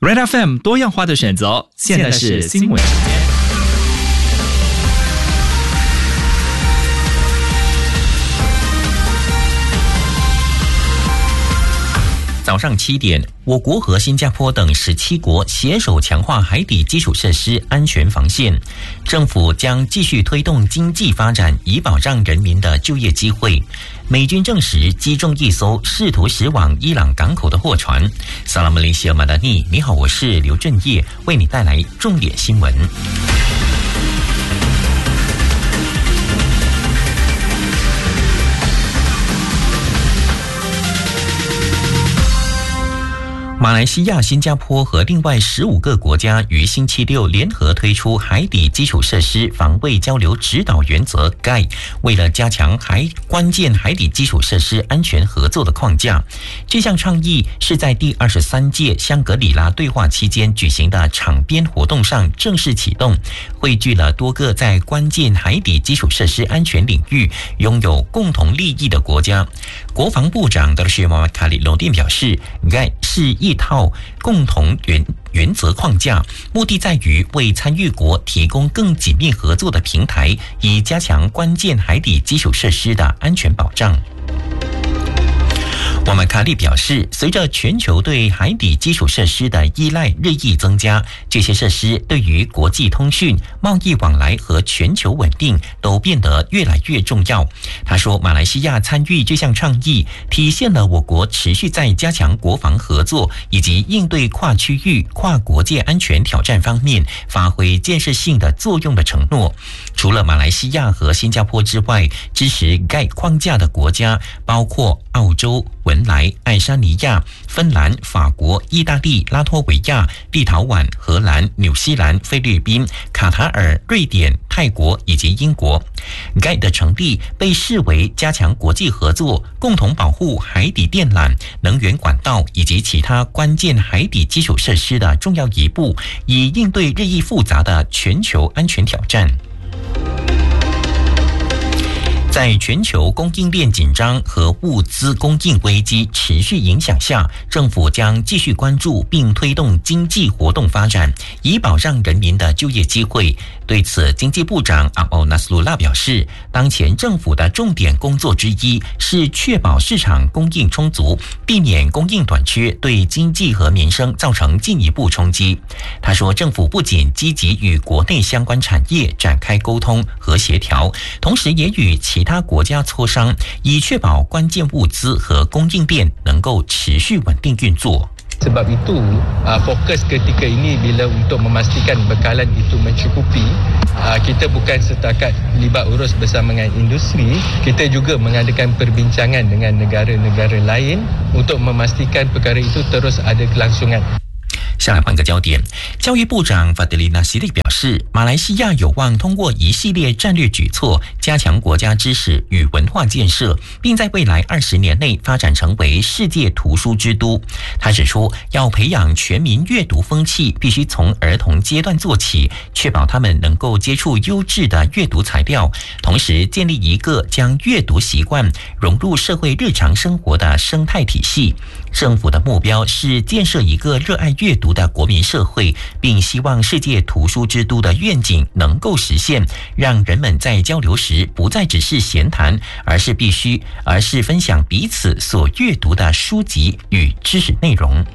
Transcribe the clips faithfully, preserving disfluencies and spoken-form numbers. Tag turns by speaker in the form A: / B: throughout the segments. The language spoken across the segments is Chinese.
A: Red F M 多样化的选择，现在是新闻时间。
B: 早上七点，我国和新加坡等十七国携手强化海底基础设施安全防线。政府将继续推动经济发展，以保障人民的就业机会。美军证实击中一艘试图驶往伊朗港口的货船。萨拉马雷西亚马达尼，你好，我是刘振业，为你带来重点新闻。马来西亚、新加坡和另外十五个国家于星期六联合推出海底基础设施防卫交流指导原则 G A I， 为了加强海关键海底基础设施安全合作的框架。这项倡议是在第二十三届香格里拉对话期间举行的场边活动上正式启动，汇聚了多个在关键海底基础设施安全领域拥有共同利益的国家。国防部长德什马卡里罗电表示 ，G A I 是一套共同原原则框架，目的在于为参与国提供更紧密合作的平台，以加强关键海底基础设施的安全保障。瓦马卡利表示，随着全球对海底基础设施的依赖日益增加，这些设施对于国际通讯、贸易往来和全球稳定都变得越来越重要。他说，马来西亚参与这项倡议，体现了我国持续在加强国防合作以及应对跨区域、跨国界安全挑战方面发挥建设性的作用的承诺。除了马来西亚和新加坡之外，支持 G A I 框架的国家包括澳洲、文莱、爱沙尼亚、芬兰、法国、意大利、拉脱维亚、立陶宛、荷兰、纽西兰、菲律宾、卡塔尔、瑞典、泰国以及英国。G A I 的成立被视为加强国际合作、共同保护海底电缆、能源管道以及其他关键海底基础设施的重要一步，以应对日益复杂的全球安全挑战。在全球供应链紧张和物资供应危机持续影响下，政府将继续关注并推动经济活动发展，以保障人民的就业机会。对此，经济部长阿奥纳斯鲁拉表示，当前政府的重点工作之一是确保市场供应充足，避免供应短缺对经济和民生造成进一步冲击。他说，政府不仅积极与国内相关产业展开沟通和协调，同时也与其他国家磋商，以确保关键物资和供应链能够持续稳定运作。
C: Sebab itu, fokus ketika ini bila untuk memastikan bekalan itu mencukupi, kita bukan setakat libat urus bersama dengan industri, kita juga mengadakan perbincangan dengan negara-negara lain untuk memastikan perkara itu terus ada kelangsungan。
B: 下来换个焦点，教育部长法德里纳西利表示，马来西亚有望通过一系列战略举措，加强国家知识与文化建设，并在未来二十年内发展成为世界图书之都。他指出，要培养全民阅读风气，必须从儿童阶段做起，确保他们能够接触优质的阅读材料，同时建立一个将阅读习惯融入社会日常生活的生态体系。政府的目标是建设一个热爱阅读的国民社会，并希望世界图书之都的愿景能够实现，让人们在交流时不再只是闲谈，而是必须，而是分享彼此所阅读的书籍与知识内容。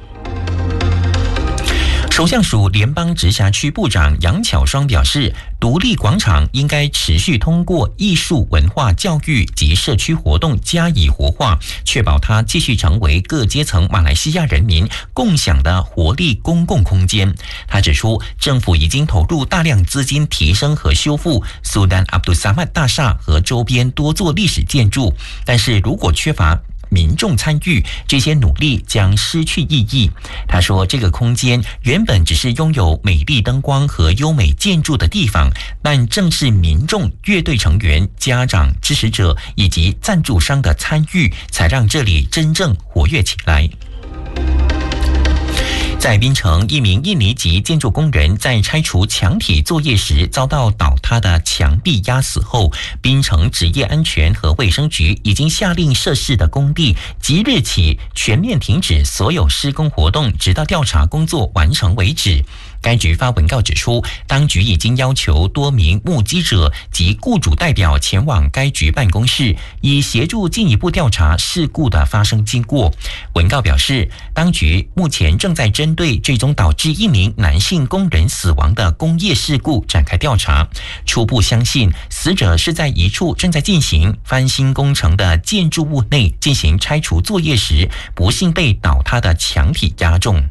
B: 首相署联邦直辖区部长杨巧双表示，独立广场应该持续通过艺术、文化、教育及社区活动加以活化，确保它继续成为各阶层马来西亚人民共享的活力公共空间。他指出，政府已经投入大量资金提升和修复苏丹阿卜杜萨曼大厦和周边多座历史建筑，但是如果缺乏民众参与，这些努力将失去意义。他说，这个空间原本只是拥有美丽灯光和优美建筑的地方，但正是民众、乐队成员、家长、支持者以及赞助商的参与，才让这里真正活跃起来。在在槟城，一名印尼籍建筑工人在拆除墙体作业时遭到倒塌的墙壁压死后，槟城职业安全和卫生局已经下令涉事的工地即日起全面停止所有施工活动，直到调查工作完成为止。该局发文告指出，当局已经要求多名目击者及雇主代表前往该局办公室，以协助进一步调查事故的发生经过。文告表示，当局目前正在针对最终导致一名男性工人死亡的工业事故展开调查，初步相信死者是在一处正在进行翻新工程的建筑物内进行拆除作业时，不幸被倒塌的墙体压中。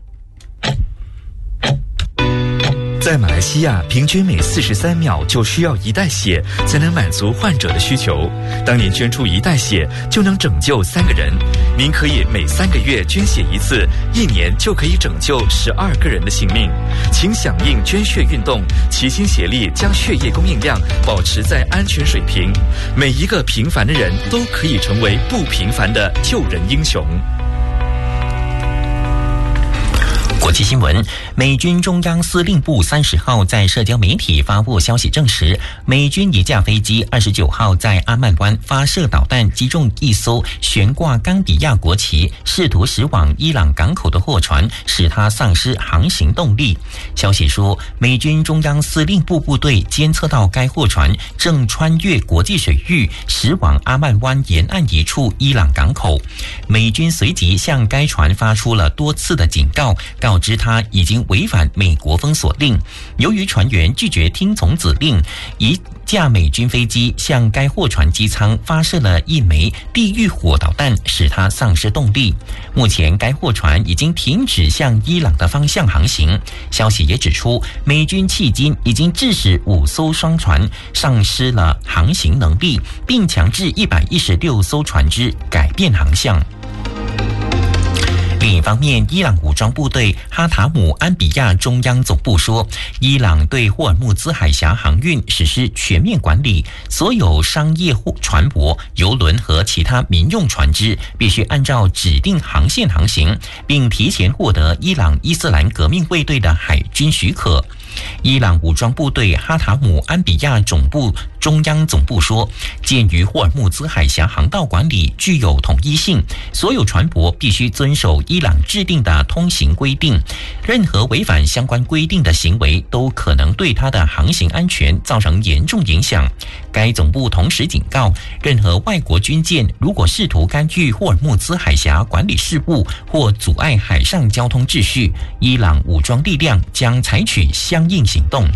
D: 在马来西亚，平均每四十三秒就需要一袋血才能满足患者的需求。当您捐出一袋血，就能拯救三个人。您可以每三个月捐血一次，一年就可以拯救十二个人的性命。请响应捐血运动，齐心协力将血液供应量保持在安全水平。每一个平凡的人都可以成为不平凡的救人英雄。
B: 国际新闻，美军中央司令部三十号在社交媒体发布消息，证实美军一架飞机二十九号在阿曼湾发射导弹，击中一艘悬挂冈比亚国旗、试图驶往伊朗港口的货船，使它丧失航行动力。消息说，美军中央司令部部队监测到该货船正穿越国际水域，驶往阿曼湾沿岸一处伊朗港口。美军随即向该船发出了多次的警告，告知他已经违反美国封锁令。由于船员拒绝听从指令，一架美军飞机向该货船机舱发射了一枚地狱火导弹，使它丧失动力。目前该货船已经停止向伊朗的方向航行。消息也指出，美军迄今已经致使五艘商船丧失了航行能力，并强制一百一十六艘船只改变航向。另一方面，伊朗武装部队哈塔姆安比亚中央总部说，伊朗对霍尔木兹海峡航运实施全面管理，所有商业船舶、邮轮和其他民用船只必须按照指定航线航行，并提前获得伊朗伊斯兰革命卫队的海军许可。伊朗武装部队哈塔姆安比亚总部中央总部说，鉴于霍尔木兹海峡航道管理具有统一性，所有船舶必须遵守伊朗制定的通行规定，任何违反相关规定的行为都可能对它的航行安全造成严重影响。该总部同时警告，任何外国军舰如果试图干预霍尔木兹海峡管理事务或阻碍海上交通秩序，伊朗武装力量将采取相应行动。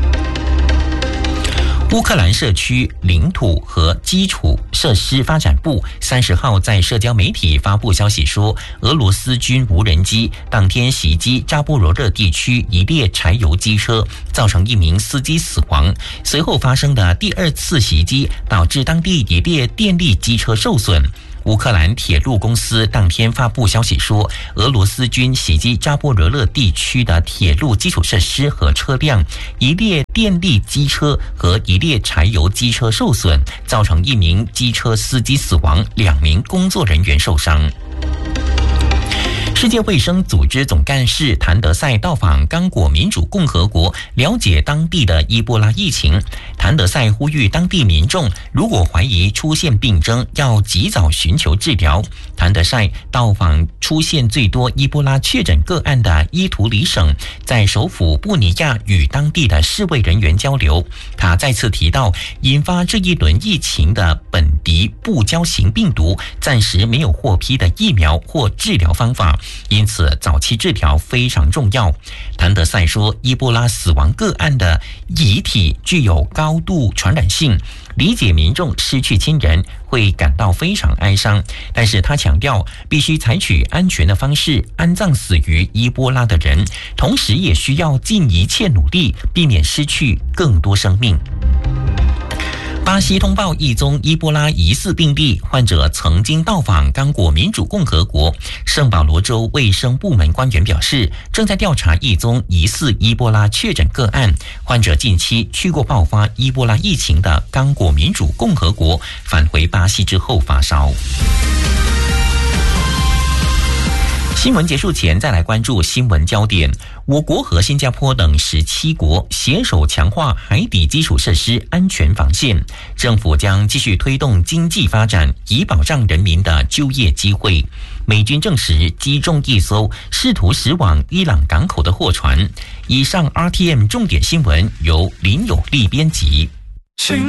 B: 乌克兰社区领土和基础设施发展部三十号在社交媒体发布消息说，俄罗斯军无人机当天袭击扎波罗热地区一列柴油机车，造成一名司机死亡。随后发生的第二次袭击导致当地一列电力机车受损。乌克兰铁路公司当天发布消息说，俄罗斯军袭击扎波罗热地区的铁路基础设施和车辆，一列电力机车和一列柴油机车受损，造成一名机车司机死亡，两名工作人员受伤。世界卫生组织总干事谭德赛到访刚果民主共和国，了解当地的伊波拉疫情。谭德赛呼吁当地民众，如果怀疑出现病症，要及早寻求治疗。谭德赛到访出现最多伊波拉确诊个案的伊图里省，在首府布尼亚与当地的世卫人员交流。他再次提到，引发这一轮疫情的本迪布胶型病毒暂时没有获批的疫苗或治疗方法，因此早期治疗非常重要。谭德赛说，伊波拉死亡个案的遗体具有高度传染性，理解民众失去亲人会感到非常哀伤，但是他强调必须采取安全的方式安葬死于伊波拉的人，同时也需要尽一切努力避免失去更多生命。巴西通报一宗伊波拉疑似病例，患者曾经到访刚果民主共和国。圣保罗州卫生部门官员表示，正在调查一宗疑似伊波拉确诊个案，患者近期去过爆发伊波拉疫情的刚果民主共和国，返回巴西之后发烧。 新闻结束前，再来关注新闻焦点。我国和新加坡等十七国携手强化海底基础设施安全防线，政府将继续推动经济发展，以保障人民的就业机会。美军证实击中一艘试图驶往伊朗港口的货船。以上 R T M 重点新闻由林有利编辑。